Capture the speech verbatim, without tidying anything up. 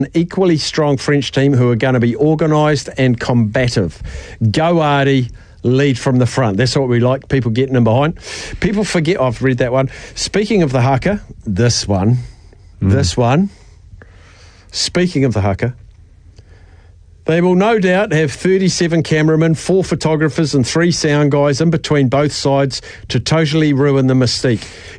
An equally strong French team who are going to be organised and combative. Go Artie, lead from the front. That's what we like, people getting in behind. People forget, I've read that one. Speaking of the haka, this one, mm. this one, speaking of the haka, they will no doubt have thirty-seven cameramen, four photographers and three sound guys in between both sides to totally ruin the mystique.